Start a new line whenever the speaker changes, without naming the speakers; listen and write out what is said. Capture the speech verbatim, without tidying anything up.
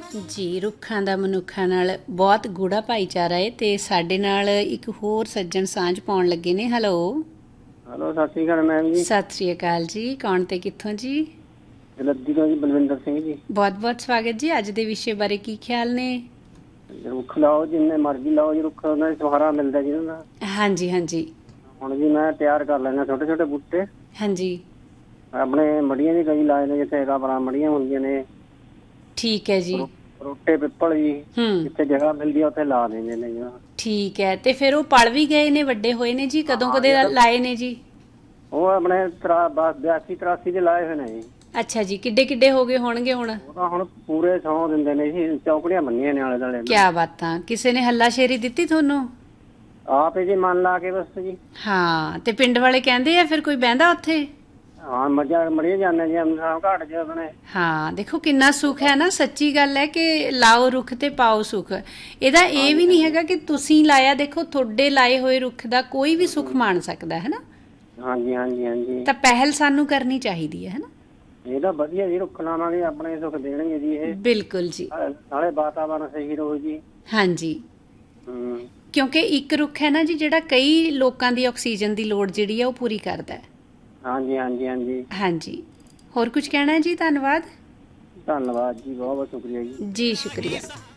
ਜੀ ਰੁੱਖਾਂ ਦਾ ਮਨੁੱਖਾਂ ਨਾਲ ਬਹੁਤ ਗੂੜਾ ਭਾਈਚਾਰਾ ਹੈ ਤੇ ਸਾਡੇ ਨਾਲ ਇੱਕ ਹੋਰ ਸੱਜਣ ਸਾਂਝ ਪਾਉਣ ਲੱਗੇ ਨੇ। ਹੈਲੋ
ਹੈਲੋ ਸਤਿ ਸ਼੍ਰੀ ਅਕਾਲ ਮੈਮ ਜੀ।
ਸਤਿ ਸ਼੍ਰੀ ਅਕਾਲ ਜੀ। ਕੌਣ ਤੇ ਕਿੱਥੋਂ ਜੀ?
ਜਲੰਧਰ ਤੋਂ ਜੀ ਬਲਵਿੰਦਰ ਸਿੰਘ ਜੀ।
ਬਹੁਤ ਬਹੁਤ ਸਵਾਗਤ ਜੀ। ਅੱਜ ਦੇ ਵਿਸ਼ੇ ਬਾਰੇ ਕੀ ਖਿਆਲ ਨੇ?
ਰੁੱਖ ਲਾਓ ਜਿੰਨੇ ਮਰਜ਼ੀ ਲਾਓ ਜੀ, ਰੁੱਖ ਉਹਨਾਂ ਦਾ ਸਹਾਰਾ ਮਿਲਦਾ ਜੀ ਉਹਨਾਂ ਦਾ।
ਹਾਂਜੀ ਹਾਂਜੀ।
ਹੁਣ ਜੀ ਮੈਂ ਤਿਆਰ ਕਰ ਲੈਣਾ ਛੋਟੇ ਛੋਟੇ ਬੂਟੇ।
ਹਾਂਜੀ
ਆਪਣੇ ਮੜੀਆਂ ਵੀ ਕਈ ਲਾਏ ਨੇ, ਜਿੱਥੇ ਰਬਰਾਂ ਮੜੀਆਂ ਹੁੰਦੀਆਂ ਨੇ।
ਠੀਕ ਹੈ ਜੀ।
ਰੋਟੇ ਪਿੱਪਲ ਜੀ
ਹੂੰ
ਜਿੱਥੇ ਜਗ੍ਹਾ ਮਿਲਦੀ ਆ ਉੱਥੇ ਲਾ ਦਿੰਦੇ ਨੇ ਜੀ।
ਠੀਕ ਹੈ। ਤੇ ਫਿਰ ਉਹ ਪਲ ਵੀ ਗਏ ਨੇ, ਵੱਡੇ ਹੋਏ ਨੇ ਜੀ? ਕਦੋਂ ਕਦੇ ਲਾਏ ਨੇ ਜੀ?
ਉਹ ਆਪਣੇ ਬਿਆਸੀ ਤਰਾਸੀ ਦੇ ਲਾਏ ਹੋਏ ਨੇ ਜੀ।
ਅੱਛਾ ਜੀ। ਕਿੱਡੇ ਕਿੱਡੇ ਹੋ ਗਏ ਹੋਣਗੇ ਹੁਣ?
ਉਹ ਤਾਂ ਹੁਣ ਪੂਰੇ ਸੌ ਦਿੰਦੇ ਨੇ ਜੀ, ਚੌਕੜੀਆਂ ਬੰਨੀਆਂ ਨੇ ਆਲੇ ਦੁਆਲੇ।
ਕਿਆ ਬਾਤਾਂ। ਕਿਸੇ ਨੇ ਹੱਲਾਸ਼ੇਰੀ ਦਿੱਤੀ ਤੁਹਾਨੂੰ?
ਆਪ ਜੀ ਮਨ ਲਾ ਕੇ ਬਸ ਜੀ।
ਹਾਂ ਤੇ ਪਿੰਡ ਵਾਲੇ ਕਹਿੰਦੇ ਆ ਫਿਰ ਕੋਈ ਬਹਿੰਦਾ ਉੱਥੇ?
ਹਾਂ ਮਜ਼ਾ ਮੜੀ ਜਾਂਦੇ ਜੀ ਘਾਟ ਚ ਆਪਣੇ।
ਹਾਂ ਦੇਖੋ ਕਿੰਨਾ ਸੁੱਖ ਹੈ ਨਾ। ਸੱਚੀ ਗੱਲ ਹੈ ਕਿ ਲਾਓ ਰੁੱਖ ਤੇ ਪਾਓ ਸੁੱਖ। ਇਹਦਾ ਇਹ ਵੀ ਨਹੀਂ ਹੈਗਾ ਕਿ ਤੁਸੀਂ ਲਾਇਆ, ਦੇਖੋ ਤੁਹਾਡੇ ਲਾਏ ਹੋਏ ਰੁੱਖ ਦਾ ਕੋਈ ਵੀ ਸੁੱਖ ਮਾਣ ਸਕਦਾ ਹੈ ਨਾ।
ਹਾਂਜੀ ਹਾਂਜੀ ਹਾਂਜੀ।
ਤਾਂ ਪਹਿਲ ਸਾਨੂੰ ਕਰਨੀ ਚਾਹੀਦੀ ਹੈ ਨਾ।
ਇਹ ਤਾਂ ਵਧੀਆ ਜੀ, ਰੁੱਖ ਲਾਵਾਂਗੇ ਆਪਣੇ ਸੁੱਖ ਦੇਣਗੇ ਜੀ ਇਹ।
ਬਿਲਕੁਲ ਜੀ।
ਨਾਲੇ ਵਾਤਾਵਰਨ ਸਹੀ ਰਹੂ ਜੀ।
ਹਾਂਜੀ
ਹੂੰ
ਕਿਉਂਕਿ ਇੱਕ ਰੁੱਖ ਹੈ ਨਾ ਜੀ ਜਿਹੜਾ ਕਈ ਲੋਕਾਂ ਦੀ ਆਕਸੀਜਨ ਦੀ ਲੋੜ ਜਿਹੜੀ ਆ ਉਹ ਪੂਰੀ ਕਰਦਾ ਹੈ।
ਹਾਂਜੀ ਹਾਂਜੀ ਹਾਂਜੀ
ਹਾਂਜੀ। ਹੋਰ ਕੁਝ ਕਹਿਣਾ ਜੀ? ਧੰਨਵਾਦ।
ਧੰਨਵਾਦ ਜੀ, ਬਹੁਤ ਬਹੁਤ ਸ਼ੁਕਰੀਆ ਜੀ।
ਜੀ ਸ਼ੁਕਰੀਆ।